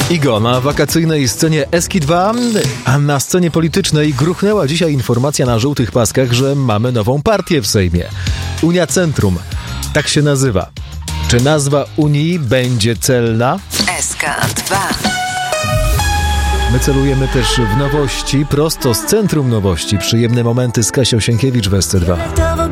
Igo, na wakacyjnej scenie Eski2, a na scenie politycznej gruchnęła dzisiaj informacja na żółtych paskach, że mamy nową partię w Sejmie. Unia Centrum. Tak się nazywa. Czy nazwa Unii będzie celna? SK2. My celujemy też w nowości, prosto z centrum nowości. Przyjemne momenty z Kasią Sienkiewicz w SC2.